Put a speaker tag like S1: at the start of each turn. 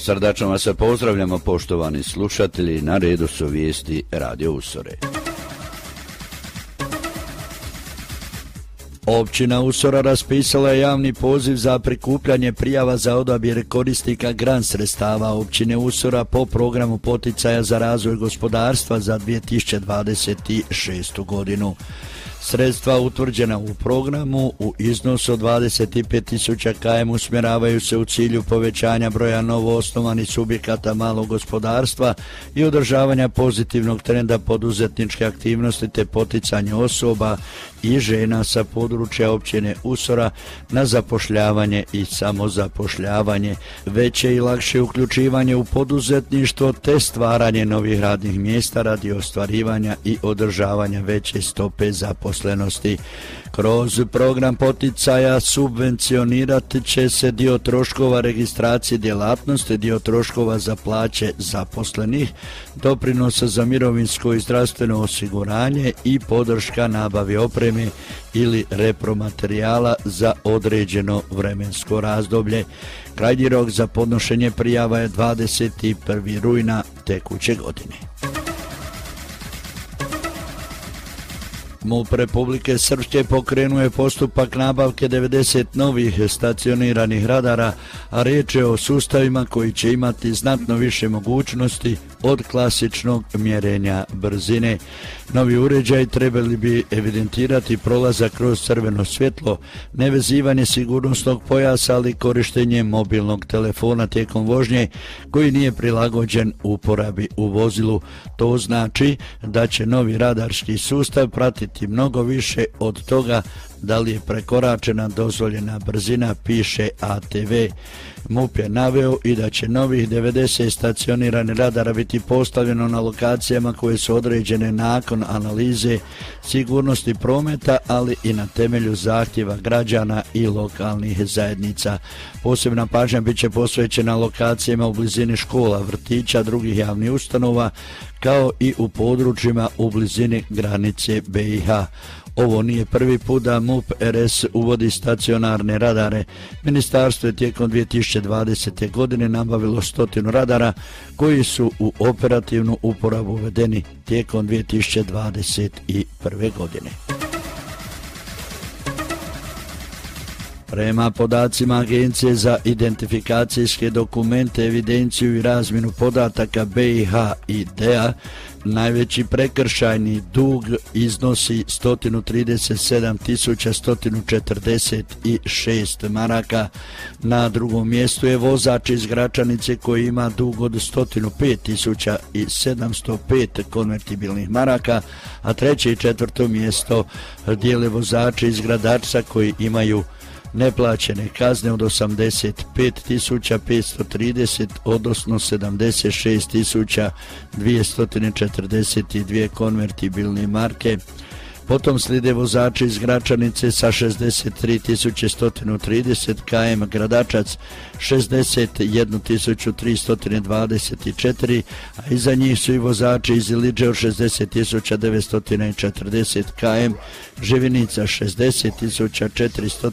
S1: Srdačno vas pozdravljamo, poštovani slušatelji, na redu su vijesti Radio Usore. Općina Usora raspisala je javni poziv za prikupljanje prijava za odabir korisnika grant sredstava općine Usora po programu poticaja za razvoj gospodarstva za 2026. godinu. Sredstva utvrđena u programu u iznosu od 25.000 km usmjeravaju se u cilju povećanja broja novoosnovanih subjekata malog gospodarstva i održavanja pozitivnog trenda poduzetničke aktivnosti te poticanje osoba i žena sa područja općine Usora na zapošljavanje i samozapošljavanje, veće i lakše uključivanje u poduzetništvo te stvaranje novih radnih mjesta radi ostvarivanja i održavanja veće stope zaposlenosti. Kroz program poticaja subvencionirati će se dio troškova registracije djelatnosti, dio troškova za plaće zaposlenih, doprinosa za mirovinsko i zdravstveno osiguranje i podrška nabavi opreme ili repromaterijala za određeno vremensko razdoblje. Krajnji rok za podnošenje prijava je 21. rujna tekuće godine. MUP Republike Srpske pokrenuo je postupak nabavke 90 novih stacioniranih radara, a riječ je o sustavima koji će imati znatno više mogućnosti od klasičnog mjerenja brzine. Novi uređaj trebali bi evidentirati prolazak kroz crveno svjetlo, nevezivanje sigurnosnog pojasa, ali korištenje mobilnog telefona tijekom vožnje koji nije prilagođen uporabi u vozilu. To znači da će novi radarski sustav pratiti mnogo više od toga da li je prekoračena dozvoljena brzina, piše ATV. MUP je naveo i da će novih 90 stacioniranih radara biti postavljeno na lokacijama koje su određene nakon analize sigurnosti prometa, ali i na temelju zahtjeva građana i lokalnih zajednica. Posebna pažnja bit će posvećena lokacijama u blizini škola, vrtića, drugih javnih ustanova, kao i u područjima u blizini granice BiH. Ovo nije prvi put da MUP RS uvodi stacionarne radare. Ministarstvo je tijekom 2020. godine nabavilo 100 radara koji su u operativnu uporabu uvedeni tijekom 2021. godine. Prema podacima Agencije za identifikacijske dokumente, evidenciju i razmjenu podataka BiH i DEA, najveći prekršajni dug iznosi 137.146 maraka. Na drugom mjestu je vozač iz Gračanice koji ima dug od 105.705 konvertibilnih maraka, a treće i četvrto mjesto dijele vozači iz Gradačca koji imaju neplaćene kazne od 85.530, odnosno 76.242 konvertibilne marke. Potom slijede vozači iz Gračanice sa 63.130 km, Gradačac 61.324, a iza njih su i vozači iz Iliđe od 60.940 km, Živinica 60.4